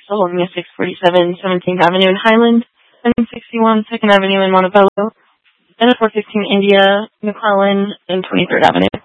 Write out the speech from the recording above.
Solonia 647 17th Avenue in Highland, 761 2nd Avenue in Montebello, and 415 India, McClellan, and 23rd Avenue.